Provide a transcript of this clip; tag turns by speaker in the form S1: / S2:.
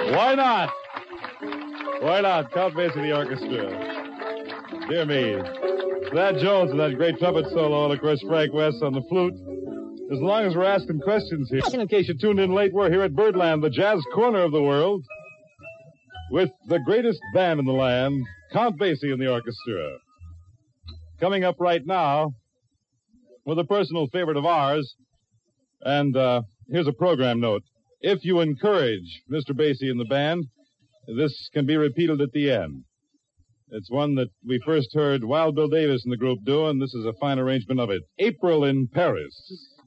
S1: Why not? Why not? Count Basie and the orchestra. Dear me. Thad Jones and that great trumpet solo, and of course Frank West on the flute. As long as we're asking questions here. In case you tuned in late, we're here at Birdland, the jazz corner of the world, with the greatest band in the land, Count Basie and the orchestra. Coming up right now with a personal favorite of ours, and here's a program note. If you encourage Mr. Basie and the band, this can be repeated at the end. It's one that we first heard Wild Bill Davis and the group do, and this is a fine arrangement of it. April in Paris.